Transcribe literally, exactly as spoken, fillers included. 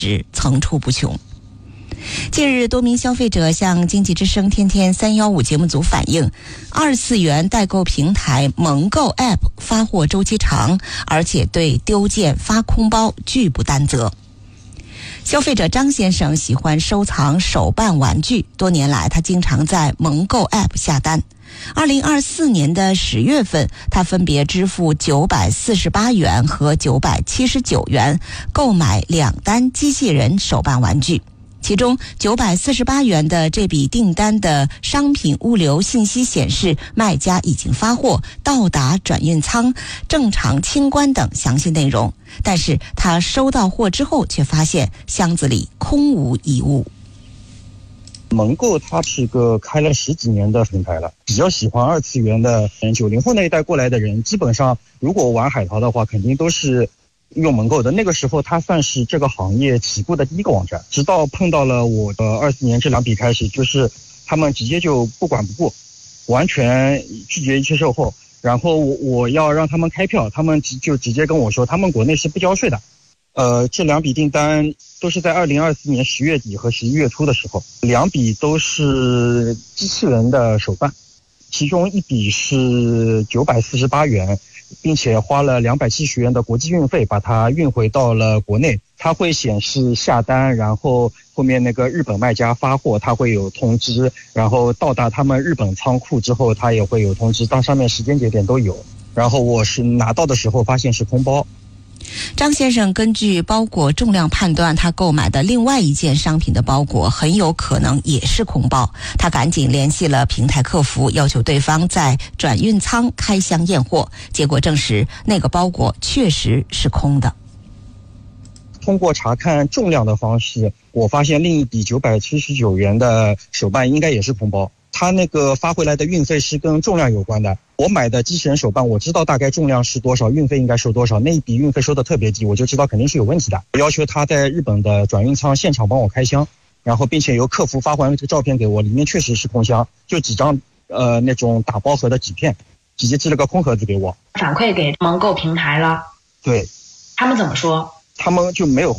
值层出不穷。近日，多名消费者向经济之声天天三一五节目组反映，二次元代购平台萌购 App 发货周期长，而且对丢件发空包拒不担责。消费者张先生喜欢收藏手办玩具，多年来他经常在萌购 App 下单。二零二四年的十月份，他分别支付九百四十八元和九百七十九元购买两单机器人手办玩具。其中九百四十八元的这笔订单的商品物流信息显示，卖家已经发货，到达转运仓，正常清关等详细内容。但是他收到货之后，却发现箱子里空无一物。 萌购它是个开了十几年的平台了，比较喜欢二次元的人，九零后那一代过来的人，基本上如果玩海淘的话，肯定都是用萌购的。那个时候它算是这个行业起步的第一个网站，直到碰到了我的二四年这两笔开始，就是他们直接就不管不顾，完全拒绝一切售后，然后我我要让他们开票，他们就直接跟我说他们国内是不交税的。呃，这两笔订单都是在二零二四年十月底和十一月初的时候，两笔都是机器人的手办，其中一笔是九百四十八元，并且花了两百七十元的国际运费把它运回到了国内。它会显示下单，然后后面那个日本卖家发货，它会有通知，然后到达他们日本仓库之后，它也会有通知，当上面时间节点都有。然后我是拿到的时候发现是空包。 张先生根据包裹重量判断，他购买的另外一件商品的包裹很有可能也是空包。他赶紧联系了平台客服，要求对方在转运仓开箱验货，结果证实那个包裹确实是空的。 通过查看重量的方式，我发现另一笔九百七十九元的手办应该也是空包。它那个发回来的运费是跟重量有关的。我买的机器人手办，我知道大概重量是多少，运费应该收多少，那一笔运费收的特别低，我就知道肯定是有问题的。我要求他在日本的转运仓现场帮我开箱，然后并且由客服发还这个照片给我，里面确实是空箱，就几张呃那种打包盒的纸片，直接寄了个空盒子给我。 反馈给萌购平台了， 对， 他们怎么说？ 他们就没有